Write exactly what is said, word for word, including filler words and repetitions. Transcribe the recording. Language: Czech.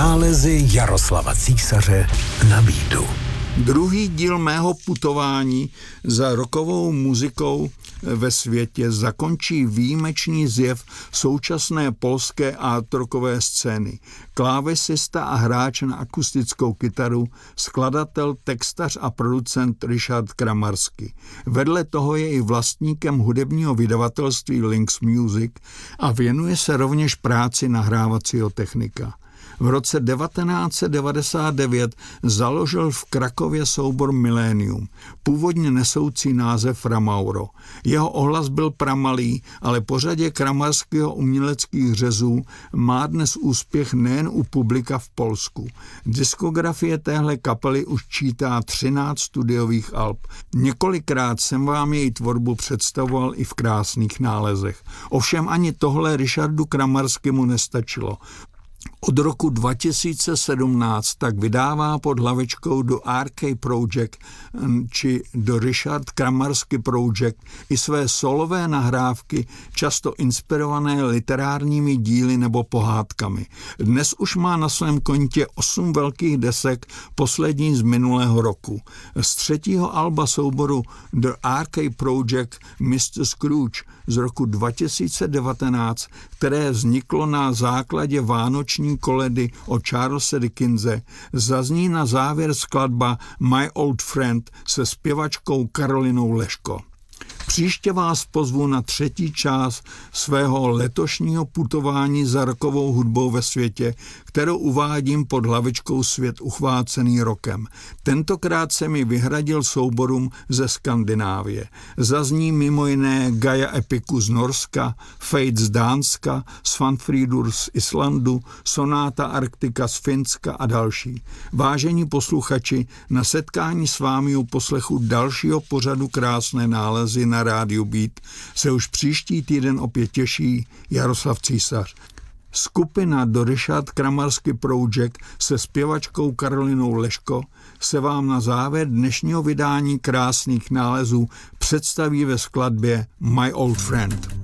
Nálezy Jaroslava Císaře na beatu. Druhý díl mého putování za rockovou muzikou ve světě zakončí výjimečný zjev současné polské art rockové scény. Klávesista a hráč na akustickou kytaru, skladatel, textař a producent Richard Kramarski. Vedle toho je i vlastníkem hudebního vydavatelství Lynx Music a věnuje se rovněž práci nahrávacího technika. V roce devatenáct set devadesát devět založil v Krakově soubor Millennium, původně nesoucí název Ramauro. Jeho ohlas byl pramalý, ale po řadě Kramarského uměleckých řezů má dnes úspěch nejen u publika v Polsku. Diskografie téhle kapely už čítá třináct studiových alb. Několikrát jsem vám její tvorbu představoval i v krásných nálezech. Ovšem ani tohle Richardu Kramarskému nestačilo. Od roku dva tisíce sedmnáct tak vydává pod hlavičkou do R K Project či do Richard Kramarsky Project i své solové nahrávky, často inspirované literárními díly nebo pohádkami. Dnes už má na svém kontě osm velkých desek, poslední z minulého roku. Z třetího alba souboru The R K Project mister Scrooge z roku dva tisíce devatenáct, které vzniklo na základě vánoční koledy o Charlese Dickense, zazní na závěr skladba My Old Friend se zpěvačkou Karolinou Leško. Příště vás pozvu na třetí část svého letošního putování za rockovou hudbou ve světě, kterou uvádím pod hlavičkou Svět uchvácený rokem. Tentokrát se mi vyhradil souborům ze Skandinávie. Zazní mimo jiné Gaia Epiku z Norska, Fate z Dánska, Svanfríður z Islandu, Sonáta Arktika z Finska a další. Vážení posluchači, na setkání s vámi u poslechu dalšího pořadu Krásné nálezy na rádiu Beat se už příští týden opět těší Jaroslav Císař. Skupina The Richard Kramarsky Project se zpěvačkou Karolinou Leško se vám na závěr dnešního vydání Krásných nálezů představí ve skladbě My Old Friend.